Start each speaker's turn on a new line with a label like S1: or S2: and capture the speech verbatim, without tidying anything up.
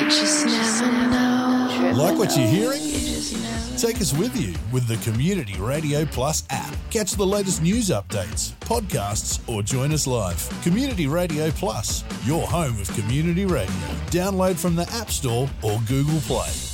S1: just never know.
S2: Like what you're hearing? Take us with you with the Community Radio Plus app. Catch the latest news updates, podcasts, or join us live. Community Radio Plus, your home of community radio. Download from the App Store or Google Play.